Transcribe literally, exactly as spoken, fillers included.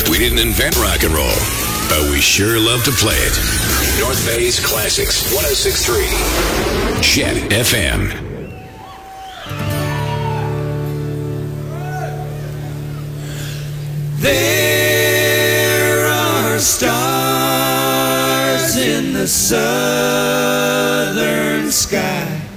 We didn't invent rock and roll, but we sure love to play it. North Bay's Classics, one oh six point three. Jet F M. There are stars in the southern sky.